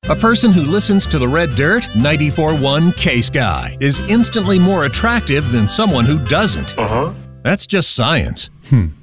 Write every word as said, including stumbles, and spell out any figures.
A person who listens to the Red Dirt ninety-four point one K-Sky is instantly more attractive than someone who doesn't. Uh-huh. That's just science. Hmm.